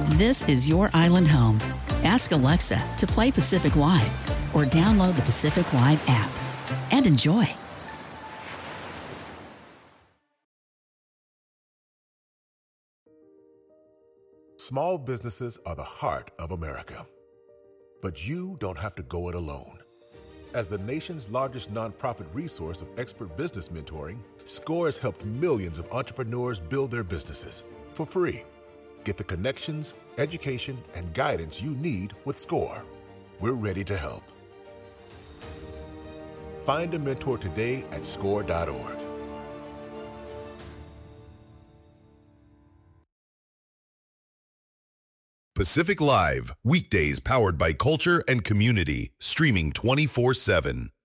This is your island home. Ask Alexa to play Pacific Live or download the Pacific Live app and enjoy. Small businesses are the heart of America. But you don't have to go it alone. As the nation's largest nonprofit resource of expert business mentoring, SCORE has helped millions of entrepreneurs build their businesses for free. Get the connections, education, and guidance you need with SCORE. We're ready to help. Find a mentor today at score.org. Pacific Live, weekdays powered by culture and community, streaming 24/7.